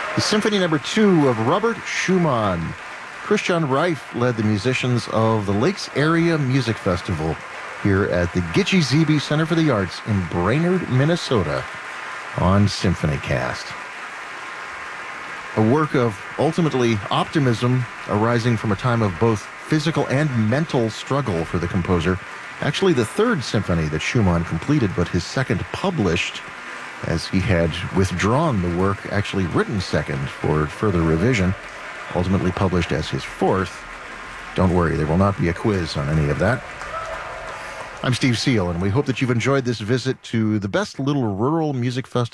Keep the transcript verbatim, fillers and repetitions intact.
The Symphony Number Two of Robert Schumann. Christian Reif led the musicians of the Lakes Area Music Festival here at the Gitche Zebe Center for the Arts in Brainerd, Minnesota on SymphonyCast. A work of ultimately optimism arising from a time of both physical and mental struggle for the composer. Actually, the third symphony that Schumann completed, but his second published, as he had withdrawn the work actually written second for further revision, ultimately published as his fourth. Don't worry, there will not be a quiz on any of that. I'm Steve Seal, and we hope that you've enjoyed this visit to the best little rural music festival